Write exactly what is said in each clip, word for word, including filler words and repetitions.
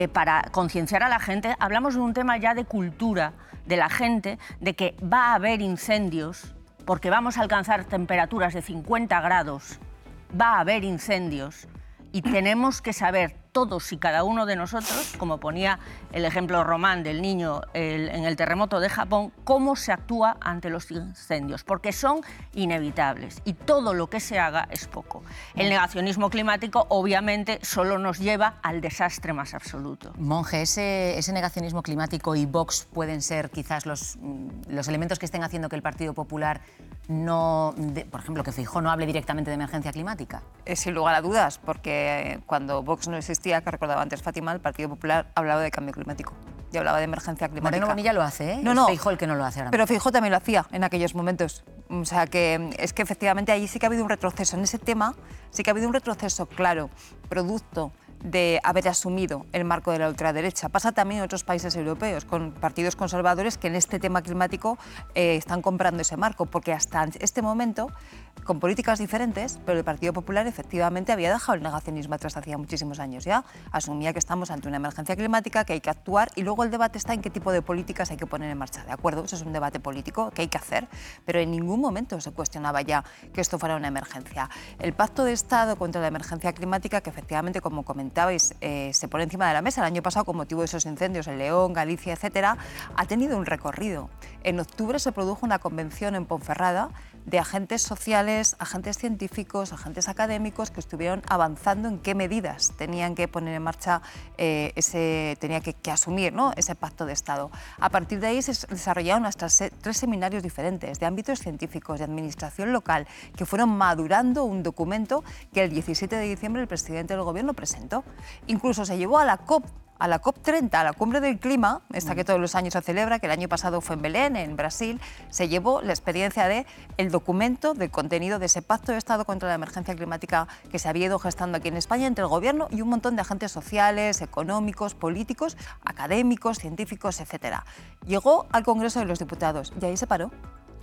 eh, para concienciar a la gente, hablamos de un tema ya de cultura de la gente, de que va a haber incendios, porque vamos a alcanzar temperaturas de cincuenta grados, va a haber incendios y tenemos que saber todos y cada uno de nosotros, como ponía el ejemplo Román del niño el, en el terremoto de Japón, cómo se actúa ante los incendios, porque son inevitables y todo lo que se haga es poco. El negacionismo climático obviamente solo nos lleva al desastre más absoluto. Monge, ese, ese negacionismo climático y Vox pueden ser quizás los, los elementos que estén haciendo que el Partido Popular no, de, por ejemplo, que Feijóo no hable directamente de emergencia climática. Eh, sin lugar a dudas, porque cuando Vox no existía, que recordaba antes Fátima, el Partido Popular hablaba de cambio climático y hablaba de emergencia climática. Moreno Bonilla lo hace, ¿eh? No, no. Es Feijóo el que no lo hace ahora mismo. Pero Feijóo también lo hacía en aquellos momentos. O sea, que es que efectivamente ahí sí que ha habido un retroceso. En ese tema sí que ha habido un retroceso claro, producto de haber asumido el marco de la ultraderecha. Pasa también en otros países europeos, con partidos conservadores que en este tema climático eh, están comprando ese marco, porque hasta este momento, con políticas diferentes, pero el Partido Popular efectivamente había dejado el negacionismo atrás hacía muchísimos años ya, asumía que estamos ante una emergencia climática, que hay que actuar, y luego el debate está en qué tipo de políticas hay que poner en marcha. De acuerdo, eso es un debate político que hay que hacer, pero en ningún momento se cuestionaba ya que esto fuera una emergencia. El Pacto de Estado contra la emergencia climática, que efectivamente, como comentáis, Eh, se pone encima de la mesa el año pasado con motivo de esos incendios en León, Galicia, etcétera, ha tenido un recorrido. En octubre se produjo una convención en Ponferrada de agentes sociales, agentes científicos, agentes académicos que estuvieron avanzando en qué medidas tenían que poner en marcha, eh, ese, tenía que, que asumir, ¿no?, ese pacto de Estado. A partir de ahí se desarrollaron hasta tres seminarios diferentes de ámbitos científicos, de administración local, que fueron madurando un documento que el diecisiete de diciembre el presidente del Gobierno presentó. Incluso se llevó a la COP, a la COP treinta, a la Cumbre del Clima, esta que todos los años se celebra, que el año pasado fue en Belén, en Brasil, se llevó la experiencia de el documento del contenido de ese pacto de Estado contra la emergencia climática que se había ido gestando aquí en España entre el Gobierno y un montón de agentes sociales, económicos, políticos, académicos, científicos, etcétera. Llegó al Congreso de los Diputados y ahí se paró.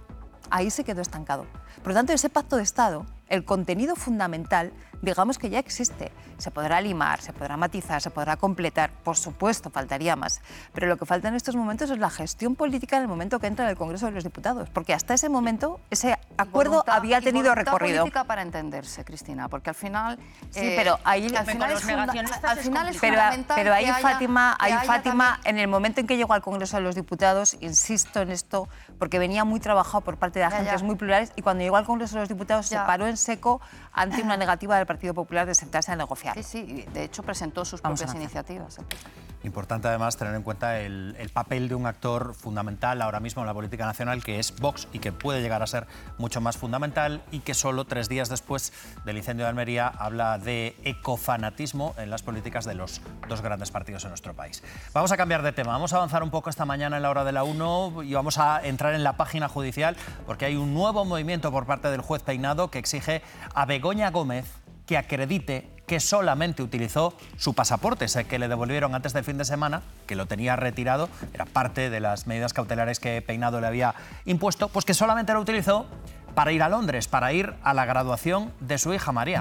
Ahí se quedó estancado. Por lo tanto, ese pacto de Estado, el contenido fundamental, digamos que ya existe. Se podrá limar, se podrá matizar, se podrá completar, por supuesto, faltaría más. Pero lo que falta en estos momentos es la gestión política en el momento que entra en el Congreso de los Diputados, porque hasta ese momento ese acuerdo voluntad, había tenido recorrido. Política para entenderse, Cristina, porque al final... Sí, eh, pero ahí... al final es, funda al final es pero, fundamental pero ahí que haya, Fátima, que ahí haya Fátima también... en el momento en que llegó al Congreso de los Diputados, insisto en esto, porque venía muy trabajado por parte de agentes ya, ya. muy plurales, y cuando llegó al Congreso de los Diputados ya. se paró en seco ante una negativa del Partido Popular de sentarse a negociar. Sí, sí, de hecho presentó sus Vamos propias iniciativas. Importante además tener en cuenta el, el papel de un actor fundamental ahora mismo en la política nacional, que es Vox, y que puede llegar a ser mucho más fundamental, y que solo tres días después del incendio de Almería habla de ecofanatismo en las políticas de los dos grandes partidos en nuestro país. Vamos a cambiar de tema, vamos a avanzar un poco esta mañana en la hora de la una y vamos a entrar en la página judicial, porque hay un nuevo movimiento por parte del juez Peinado que exige a Begoña Gómez que acredite que solamente utilizó su pasaporte, ese que le devolvieron antes del fin de semana, que lo tenía retirado, era parte de las medidas cautelares que Peinado le había impuesto, pues que solamente lo utilizó para ir a Londres, para ir a la graduación de su hija María.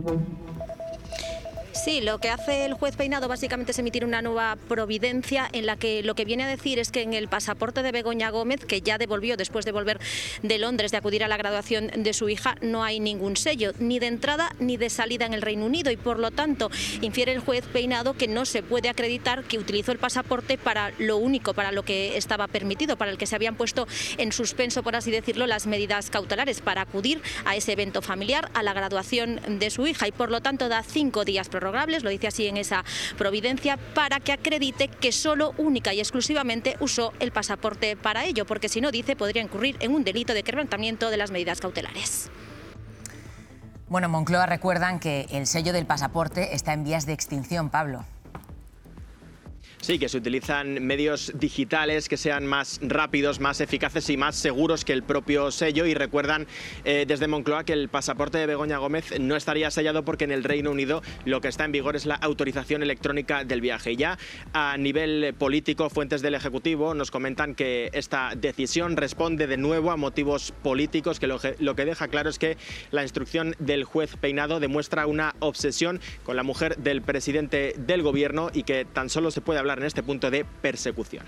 Sí, lo que hace el juez Peinado básicamente es emitir una nueva providencia en la que lo que viene a decir es que en el pasaporte de Begoña Gómez, que ya devolvió después de volver de Londres, de acudir a la graduación de su hija, no hay ningún sello, ni de entrada ni de salida en el Reino Unido, y por lo tanto infiere el juez Peinado que no se puede acreditar que utilizó el pasaporte para lo único, para lo que estaba permitido, para el que se habían puesto en suspenso, por así decirlo, las medidas cautelares, para acudir a ese evento familiar, a la graduación de su hija, y por lo tanto da cinco días prorrogables, lo dice así en esa providencia, para que acredite que solo, única y exclusivamente usó el pasaporte para ello, porque si no, dice, podría incurrir en un delito de quebrantamiento de las medidas cautelares. Bueno, Moncloa recuerdan que el sello del pasaporte está en vías de extinción, Pablo. Sí, que se utilizan medios digitales que sean más rápidos, más eficaces y más seguros que el propio sello. Y recuerdan eh, desde Moncloa que el pasaporte de Begoña Gómez no estaría sellado porque en el Reino Unido lo que está en vigor es la autorización electrónica del viaje. Y ya a nivel político, fuentes del Ejecutivo nos comentan que esta decisión responde de nuevo a motivos políticos, que lo, lo que deja claro es que la instrucción del juez Peinado demuestra una obsesión con la mujer del presidente del Gobierno y que tan solo se puede hablar en este punto de persecución.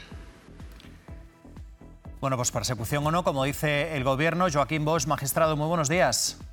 Bueno, pues persecución o no, como dice el Gobierno. Joaquín Bosch, magistrado, muy buenos días.